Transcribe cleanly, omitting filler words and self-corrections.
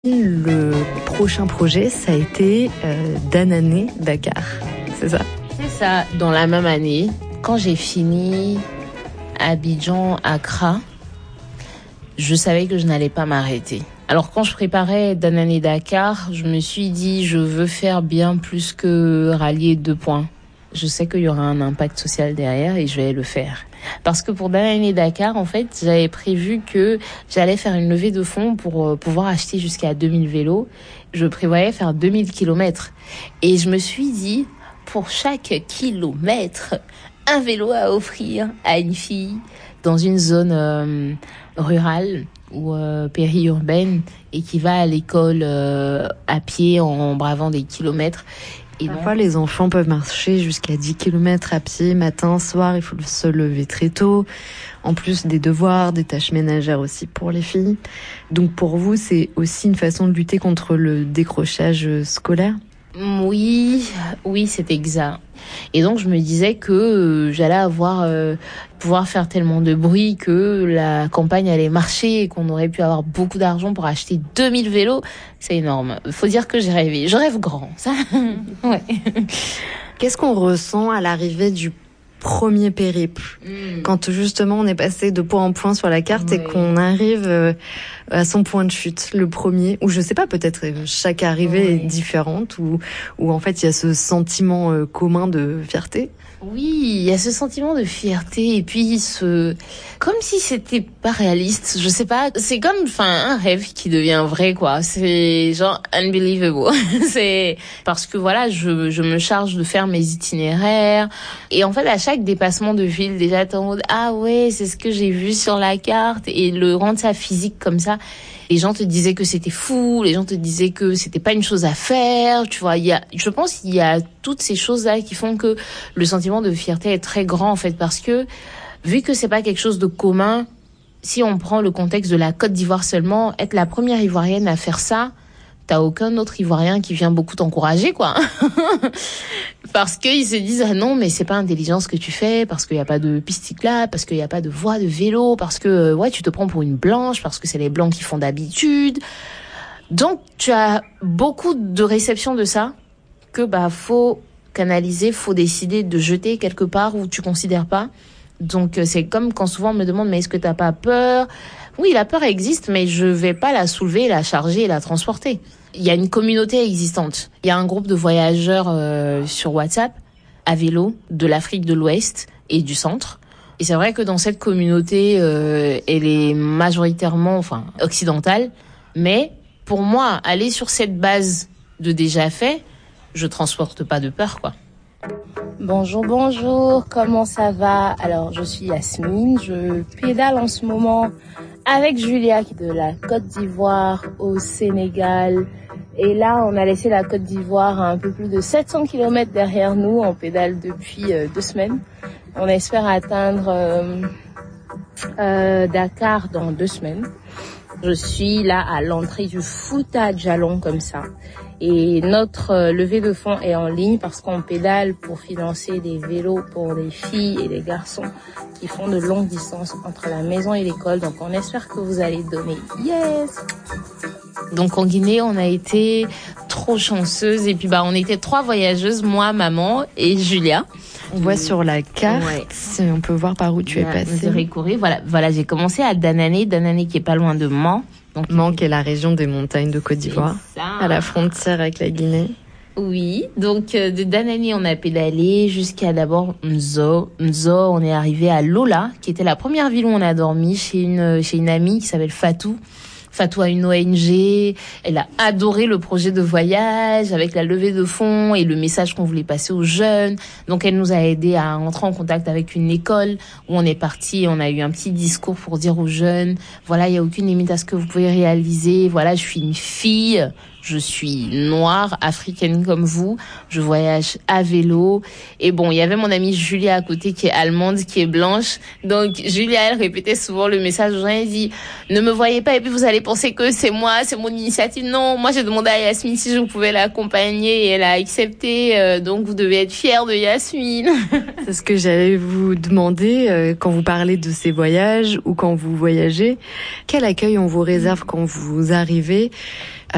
Le prochain projet, ça a été Danané Dakar, c'est ça? C'est ça, dans la même année, quand j'ai fini Abidjan, Accra, je savais que je n'allais pas m'arrêter. Alors quand je préparais Danané Dakar, je me suis dit je veux faire bien plus que rallier 2 points. Je sais qu'il y aura un impact social derrière et je vais le faire. Parce que pour Danané Dakar, en fait, j'avais prévu que j'allais faire une levée de fonds pour pouvoir acheter jusqu'à 2000 vélos. Je prévoyais faire 2000 kilomètres. Et je me suis dit, pour chaque kilomètre, un vélo à offrir à une fille dans une zone rurale ou périurbaine et qui va à l'école à pied en bravant des kilomètres. Et parfois, les enfants peuvent marcher jusqu'à 10 km à pied, matin, soir, il faut se lever très tôt. En plus des devoirs, des tâches ménagères aussi pour les filles. Donc pour vous, c'est aussi une façon de lutter contre le décrochage scolaire ? Oui, c'est exact. Et donc je me disais que j'allais pouvoir faire tellement de bruit que la campagne allait marcher et qu'on aurait pu avoir beaucoup d'argent pour acheter 2000 vélos. C'est énorme. Faut dire que j'ai rêvé. Je rêve grand, ça. Ouais. Qu'est-ce qu'on ressent à l'arrivée du premier périple, quand justement on est passé de point en point sur la carte et qu'on arrive à son point de chute, le premier, ou je sais pas, peut-être chaque arrivée est différente, ou en fait il y a ce sentiment commun de fierté. Oui, il y a ce sentiment de fierté et puis comme si c'était pas réaliste, je sais pas, c'est comme un rêve qui devient vrai quoi. C'est genre unbelievable. C'est parce que voilà, je me charge de faire mes itinéraires et en fait à chaque dépassement de ville déjà t'es en mode ah ouais, c'est ce que j'ai vu sur la carte et le rendre ça physique comme ça. Les gens te disaient que c'était fou, les gens te disaient que c'était pas une chose à faire, tu vois. Je pense qu'il y a toutes ces choses-là qui font que le sentiment de fierté est très grand, en fait, parce que, vu que c'est pas quelque chose de commun, si on prend le contexte de la Côte d'Ivoire seulement, être la première Ivoirienne à faire ça, t'as aucun autre Ivoirien qui vient beaucoup t'encourager, quoi. Parce qu'ils se disent, ah non, mais c'est pas intelligent ce que tu fais, parce qu'il y a pas de piste cyclable, parce qu'il y a pas de voie de vélo, parce que, ouais, tu te prends pour une blanche, parce que c'est les blancs qui font d'habitude. Donc, tu as beaucoup de réception de ça, que, faut canaliser, faut décider de jeter quelque part où tu considères pas. Donc, c'est comme quand souvent on me demande, mais est-ce que t'as pas peur? Oui, la peur existe, mais je vais pas la soulever, la charger et la transporter. Il y a une communauté existante. Il y a un groupe de voyageurs sur WhatsApp à vélo de l'Afrique de l'Ouest et du centre. Et c'est vrai que dans cette communauté, elle est majoritairement, occidentale. Mais pour moi, aller sur cette base de déjà fait, je transporte pas de peur, quoi. Bonjour, comment ça va? Alors, je suis Yasmine, je pédale en ce moment avec Julia de la Côte d'Ivoire au Sénégal. Et là, on a laissé la Côte d'Ivoire à un peu plus de 700 km derrière nous. On pédale depuis 2 semaines. On espère atteindre Dakar dans 2 semaines. Je suis là à l'entrée du Fouta Djallon comme ça. Et notre levée de fonds est en ligne parce qu'on pédale pour financer des vélos pour les filles et les garçons qui font de longues distances entre la maison et l'école. Donc on espère que vous allez donner. Yes! Donc en Guinée, on a été trop chanceuses et puis on était 3 voyageuses, moi, maman et Julia. On voit sur la carte, on peut voir par où tu es passée. Voilà, j'ai commencé à Danané qui est pas loin de Mans. Donc Mans qui est la région des montagnes de Côte d'Ivoire, à la frontière avec la Guinée. Oui, donc de Danané, on a pédalé jusqu'à d'abord Nzo. Nzo, on est arrivé à Lola, qui était la première ville où on a dormi chez une amie qui s'appelle Fatou. Fatou a une ONG, elle a adoré le projet de voyage avec la levée de fonds et le message qu'on voulait passer aux jeunes. Donc elle nous a aidé à entrer en contact avec une école où on est parti et on a eu un petit discours pour dire aux jeunes, voilà, il y a aucune limite à ce que vous pouvez réaliser. Voilà, je suis une fille, je suis noire, africaine comme vous, je voyage à vélo. Et bon, il y avait mon amie Julia à côté qui est allemande, qui est blanche. Donc Julia, elle répétait souvent le message aux gens, elle dit, ne me voyez pas et puis vous allez penser que c'est moi, c'est mon initiative. Non, moi j'ai demandé à Yasmine si je pouvais l'accompagner et elle a accepté. Donc vous devez être fiers de Yasmine. C'est ce que j'allais vous demander quand vous parlez de ces voyages ou quand vous voyagez. Quel accueil on vous réserve quand vous arrivez